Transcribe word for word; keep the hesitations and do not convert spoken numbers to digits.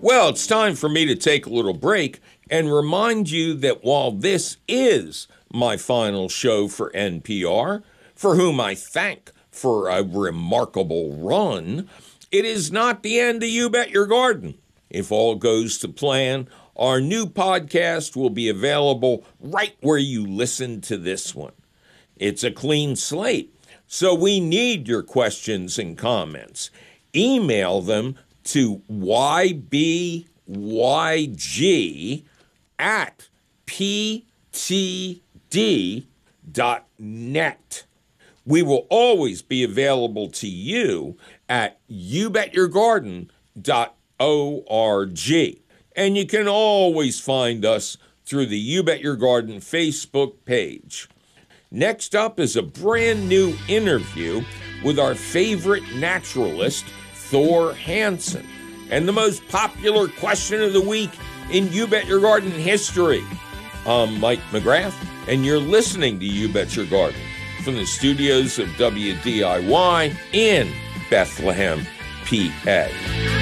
Well, it's time for me to take a little break and remind you that while this is my final show for N P R, for whom I thank for a remarkable run, it is not the end of You Bet Your Garden. If all goes to plan, our new podcast will be available right where you listen to this one. It's a clean slate, so we need your questions and comments. Email them to y b y g at p t d dot net. We will always be available to you at you bet your garden dot org. And you can always find us through the You Bet Your Garden Facebook page. Next up is a brand new interview with our favorite naturalist, Thor Hansen, and the most popular question of the week in You Bet Your Garden history. I'm Mike McGrath, and you're listening to You Bet Your Garden from the studios of W D I Y in Bethlehem, P A.